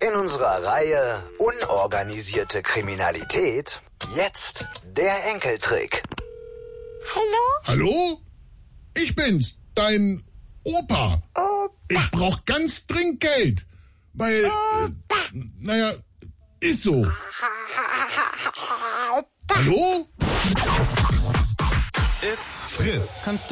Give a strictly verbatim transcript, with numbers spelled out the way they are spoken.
In unserer Reihe Unorganisierte Kriminalität jetzt der Enkeltrick. Hallo? Hallo? Ich bin's, dein Opa. Opa. Ich brauch ganz dringend Geld, weil, äh, naja, ist so. Opa. Hallo? It's Fritz. Kannst du